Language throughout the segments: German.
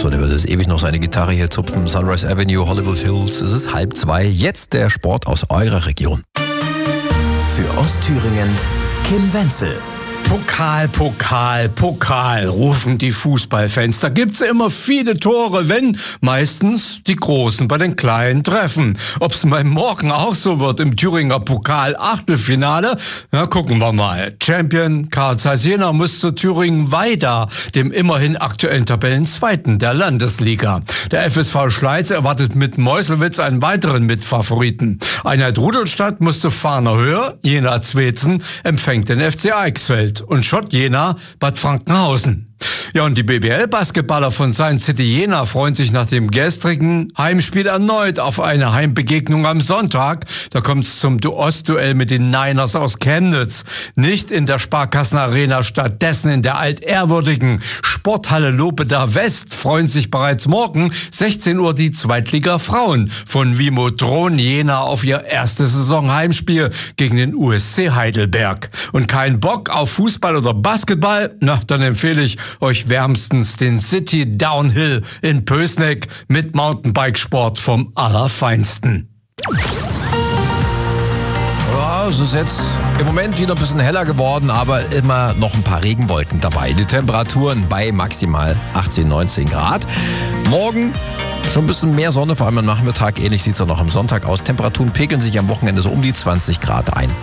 So, der wird jetzt ewig noch seine Gitarre hier zupfen. Sunrise Avenue, Hollywood Hills. Es ist 1:30. Jetzt der Sport aus eurer Region. Für Ostthüringen Kim Wenzel. Pokal, rufen die Fußballfans. Da gibt's immer viele Tore, wenn meistens die Großen bei den Kleinen treffen. Ob's mal morgen auch so wird im Thüringer Pokal-Achtelfinale? Na, gucken wir mal. Champion Carl Zeiss Jena muss zu Thüringen weiter, dem immerhin aktuellen Tabellenzweiten der Landesliga. Der FSV Schleiz erwartet mit Meuselwitz einen weiteren Mitfavoriten. Einheit Rudolstadt muss zu Fahner Höhe, Jena Zwetzen empfängt den FC Eichsfeld. Und Schott Jena Bad Frankenhausen. Ja, und die BBL-Basketballer von Science City Jena freuen sich nach dem gestrigen Heimspiel erneut auf eine Heimbegegnung am Sonntag. Da kommt es zum Ostduell mit den Niners aus Chemnitz. Nicht in der Sparkassenarena, stattdessen in der altehrwürdigen Sporthalle Lopeda West freuen sich bereits morgen 16 Uhr die Zweitliga-Frauen von Vimotron Jena auf ihr erstes Saisonheimspiel gegen den USC Heidelberg. Und kein Bock auf Fußball oder Basketball? Na, dann empfehle ich euch wärmstens den City Downhill in Pößneck mit Mountainbikesport vom Allerfeinsten. Ja, es ist jetzt im Moment wieder ein bisschen heller geworden, aber immer noch ein paar Regenwolken dabei. Die Temperaturen bei maximal 18, 19 Grad. Morgen schon ein bisschen mehr Sonne, vor allem am Nachmittag. Ähnlich sieht es auch noch am Sonntag aus. Temperaturen pegeln sich am Wochenende so um die 20 Grad ein.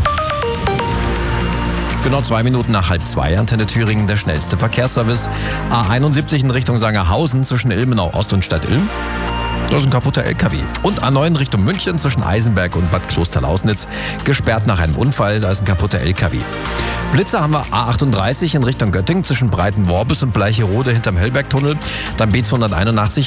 Genau 2 Minuten nach 1:30, Antenne Thüringen, der schnellste Verkehrsservice. A71 in Richtung Sangerhausen zwischen Ilmenau Ost und Stadt Ilm. Da ist ein kaputter LKW. Und A9 Richtung München zwischen Eisenberg und Bad Klosterlausnitz. Gesperrt nach einem Unfall, da ist ein kaputter LKW. Blitzer haben wir A38 in Richtung Göttingen zwischen Breitenworbis und Bleicherode hinterm Hellbergtunnel. Dann B281